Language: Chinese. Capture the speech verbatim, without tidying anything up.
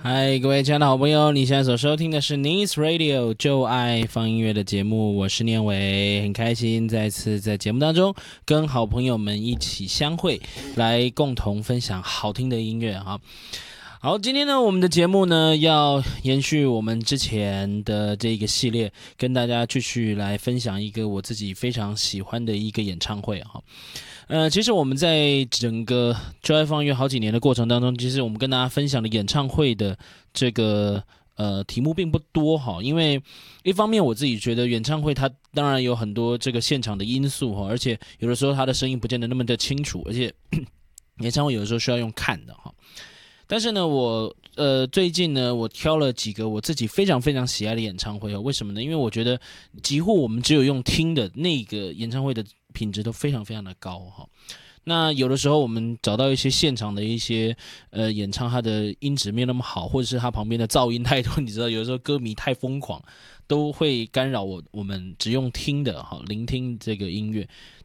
嗨，各位亲爱的好朋友，你现在所收听的是 Nice Radio 就爱放音乐的节目，我是念伟，很开心再次在节目当中跟好朋友们一起相会，来共同分享好听的音乐哈。好，今天呢，我们的节目呢要延续我们之前的这个系列，跟大家继续来分享一个我自己非常喜欢的一个演唱会哈。呃，其实我们在整个就爱放音乐好几年的过程当中，其实我们跟大家分享的演唱会的这个呃题目并不多哈，因为一方面我自己觉得演唱会它当然有很多这个现场的因素哈，而且有的时候它的声音不见得那么的清楚，而且演唱会有的时候需要用看的哈。但是呢，我呃最近呢，我挑了几个我自己非常非常喜爱的演唱会哦。为什么呢？因为我觉得几乎我们只有用听的那个演唱会的品质都非常非常的高哈。那有的时候我们找到一些现场的一些呃演唱，它的音质没有那么好，或者是它旁边的噪音太多，你知道，有的时候歌迷太疯狂，都会干扰我我们只用听的哈聆听这个音乐。